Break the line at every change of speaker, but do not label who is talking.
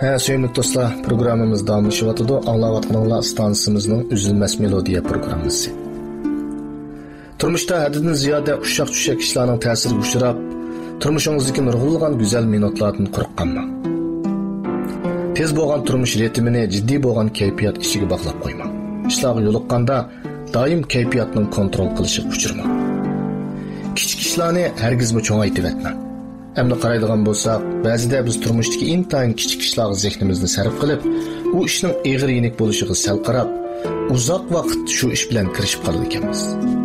Sevimli dostlar, programımız davamlaşıvatıdı. Anlavatqanыңlar stansimizning Üzülmez Melodiya programmasi. Turmushda haddidan ziyoda ushaq-tushaq ishlarning ta'siriga uchrab, turmushingizdagi nurg'unlagan go'zal minutlardan qo'rqqanman. Tez bo'lgan turmush ritmini jiddiy bo'lgan kayfiyat ishiga bog'lab qo'ymang. Ishlarga yo'liqqanda doim kayfiyatning kontrol qilishiga uchirmang. Kichik ishlarni hargizmi cho'ngaytib etmang. Endi qaraydigan bo'lsak, ba'zida biz turmushdagi intayin kichik ishlarga zehnimizni sarf qilib, u ishning eg'ir-yenik bo'lishiga sal qarab, uzoq vaqt shu ish bilan kirishib qolgan ekanmiz.